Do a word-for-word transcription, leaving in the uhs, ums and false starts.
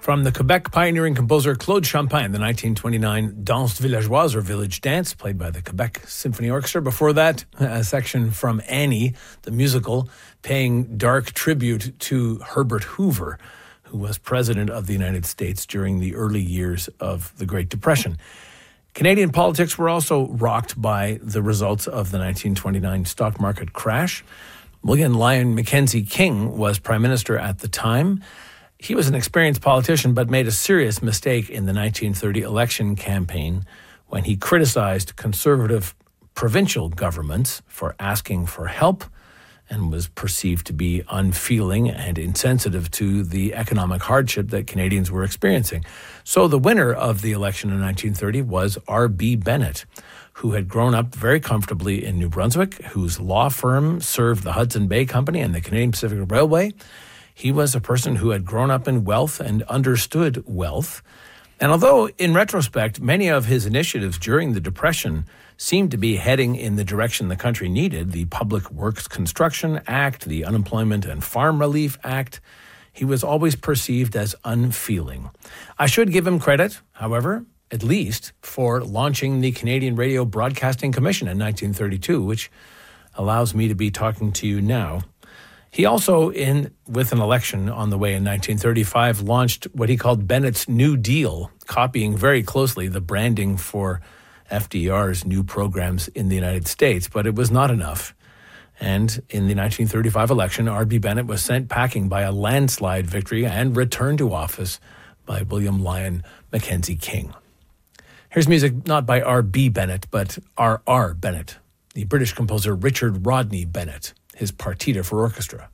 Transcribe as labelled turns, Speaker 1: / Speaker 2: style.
Speaker 1: From the Quebec pioneering composer Claude Champagne, the nineteen twenty-nine Danse Villageoise, or Village Dance, played by the Quebec Symphony Orchestra. Before that, a section from Annie, the musical, paying dark tribute to Herbert Hoover, who was President of the United States during the early years of the Great Depression. Canadian politics were also rocked by the results of the nineteen twenty-nine stock market crash. William Lyon Mackenzie King was Prime Minister at the time. He was an experienced politician, but made a serious mistake in the nineteen thirty election campaign when he criticized conservative provincial governments for asking for help and was perceived to be unfeeling and insensitive to the economic hardship that Canadians were experiencing. So the winner of the election in nineteen thirty was R B Bennett, who had grown up very comfortably in New Brunswick, whose law firm served the Hudson Bay Company and the Canadian Pacific Railway. He was a person who had grown up in wealth and understood wealth. And although, in retrospect, many of his initiatives during the Depression seemed to be heading in the direction the country needed, the Public Works Construction Act, the Unemployment and Farm Relief Act, he was always perceived as unfeeling. I should give him credit, however, at least for launching the Canadian Radio Broadcasting Commission in nineteen thirty-two, which allows me to be talking to you now. He also, in with an election on the way in nineteen thirty-five, launched what he called Bennett's New Deal, copying very closely the branding for F D R's new programs in the United States. But it was not enough. And in the nineteen thirty-five election, R B Bennett was sent packing by a landslide victory and returned to office by William Lyon Mackenzie King. Here's music not by R B Bennett, but R R Bennett, the British composer Richard Rodney Bennett, his partita for orchestra.